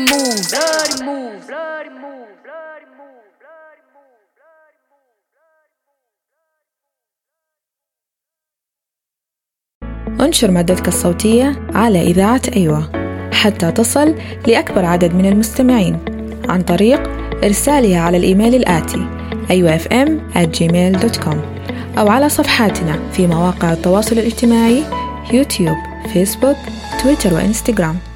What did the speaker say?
انشر مادتك الصوتية على إذاعة أيوة حتى تصل لأكبر عدد من المستمعين عن طريق إرسالها على الإيميل الآتي ayuafm@gmail.com أو على صفحاتنا في مواقع التواصل الاجتماعي يوتيوب، فيسبوك، تويتر وإنستغرام.